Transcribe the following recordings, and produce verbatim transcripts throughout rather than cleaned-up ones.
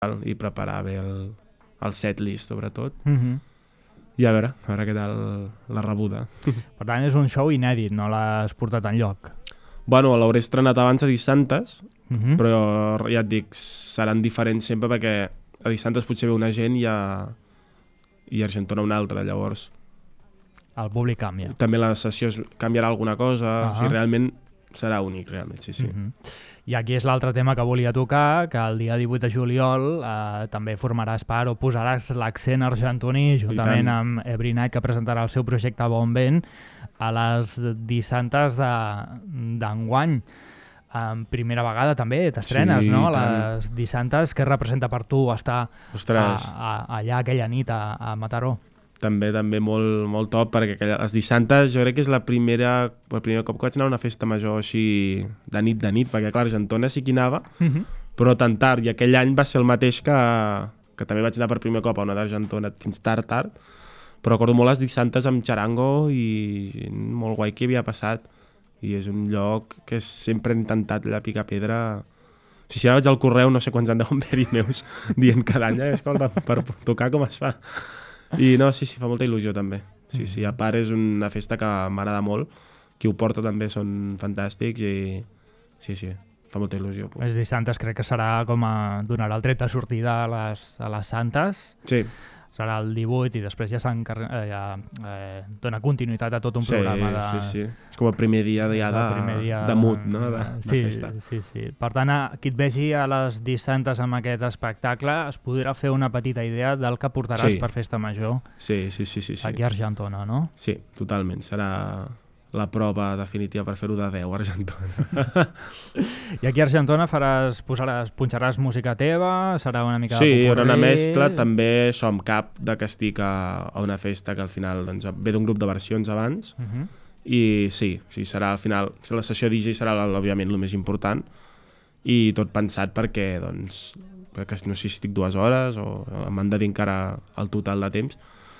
i preparar bé el, el setlist, sobretot. Uh-huh. I a veure, a veure què tal la rebuda. Per tant, és un show inèdit, no l'has portat enlloc. Bueno, l'hauré estrenat abans a Dissantes, Uh-huh. però ja et dic, seran diferents sempre perquè a Dissantes potser ve una gent i a, i a Argentona una altra, llavors. El públic canvia. També la sessió es canviarà alguna cosa, Uh-huh. o sigui, realment serà únic, realment, sí, sí. Uh-huh. I aquí és l'altre tema que volia tocar, que el dia divuit de juliol eh, també formaràs part o posaràs l'accent argentoní juntament amb Every Night, que presentarà el seu projecte Bon Vent a les Dissantes d'enguany. En primera vegada també t'estrenes, Sí, no? A tant. les Dissantes, què representa per tu estar a, Ostres, a, allà aquella nit a, a Mataró? també també molt, molt top, perquè aquella, les Dissantes jo crec que és la primera, el primer cop que vaig anar a una festa major així de nit de nit, perquè clar, Argentona sí que hi anava, Uh-huh. però tan tard, i aquell any va ser el mateix que, que també vaig anar per primer cop a una d'Argentona fins tard, tard, però recordo molt les Dissantes amb xarango i gent molt guai que havia passat, i és un lloc que sempre he intentat allà picar pedra. Si, si ara vaig al correu, no sé quants han deuen haver-hi meus dient cada any, eh, escolta, per tocar com es fa. I no, sí, sí, fa molta il·lusió també. Sí, sí, a part és una festa que m'agrada molt, qui ho porta també són fantàstics i sí, sí, fa molta il·lusió. Les Dissantes crec que serà com a... donarà el tret de sortida a les, a les Santes. Sí, Serà el divuit i després ja, eh, ja eh, dona continuïtat a tot un sí, programa de... sí, sí. És com el primer dia ja de, el primer dia de mood, no?, de, sí, de festa. Sí, sí. Per tant, a, qui et vegi a les Dissantes amb aquest espectacle es podrà fer una petita idea del que portaràs Sí. per Festa Major Sí, sí, sí, sí, sí. aquí a Argentona, no? Sí, totalment. Serà la prova definitiva per fer-ho de deu a Argentona. I aquí a Argentona faràs, posaràs, punxaràs música teva, serà una mica Sí, de hi haurà una popurrí. mescla. També som cap de que estic a, a una festa que al final doncs, ve d'un grup de versions abans. Uh-huh. I sí, sí, serà al final, la sessió D J serà òbviament el més important i tot pensat perquè, doncs, perquè no sé si estic dues hores o m'han de dir encara el total de temps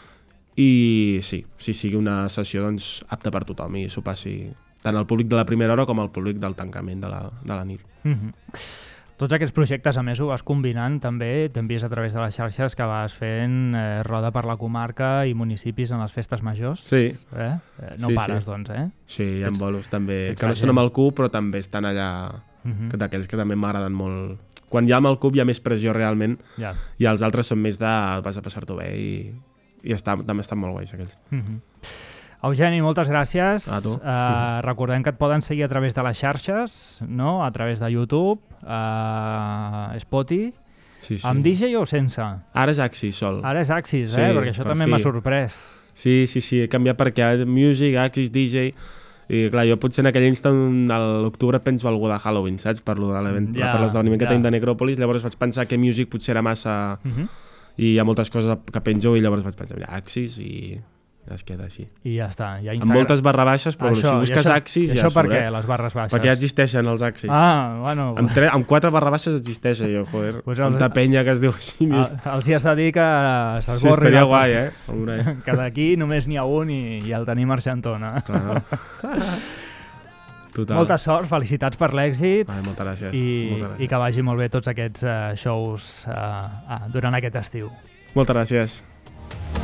i sí, sí, sigui una sessió doncs, apta per tothom i s'ho passi tant al públic de la primera hora com al públic del tancament de la, de la nit. Uh-huh. Tots aquests projectes, a més, ho vas combinant també, t'hem vist a través de les xarxes que vas fent eh, roda per la comarca i municipis en les festes majors. Sí, Eh? Eh, no Sí, pares, sí. doncs, eh? sí, hi ha Ets- bolos també, ets que no la són gent. amb el cub però també estan allà, Uh-huh. que d'aquells que també m'agraden molt. Quan hi ha amb el cub hi ha més pressió realment Ja. i els altres són més de vas a passar-t'ho bé i, i està, també estan molt guais aquells. Uh-huh. Eugeni, moltes gràcies. A tu. Uh, recordem que et poden seguir a través de les xarxes, no? A través de YouTube, uh, Spotify, Sí, sí. amb D J o sense? Ara és Axis sol. Ara és Axis, Sí, eh? Perquè això per també fi. m'ha sorprès. Sí, sí, sí, he canviat perquè ara Music, Axis, D J... I clar, jo potser en aquell instant a l'octubre penso algú de Halloween, saps? Per, lo de l'event- Ja, per l'esdeveniment que ja. tenim de Necròpolis, llavors vaig pensar que Music potser era massa... Uh-huh. I hi ha moltes coses que penjo i llavors vaig pensar, mira, Axis i es queda així. I ja està. Ja Amb moltes barra baixes, però això, si busques i això, Axis i ja això per surt, què, eh? les barres baixes? Perquè ja existeixen els Axis. Ah, bueno... Amb, tre, amb quatre barra baixes existeixen, jo, joder. Pues Pues els- Tanta penya que es diu així. El, els hi has de dir que Sí, s'esborrin. estaria el- guai, eh? Hombre, Que d'aquí només n'hi ha un i, i el tenim a Argentona. clar. Total. Molta sort, felicitats per l'èxit Ai, moltes gràcies. i, moltes gràcies. i que vagi molt bé tots aquests uh, shows uh, uh, durant aquest estiu. Moltes gràcies.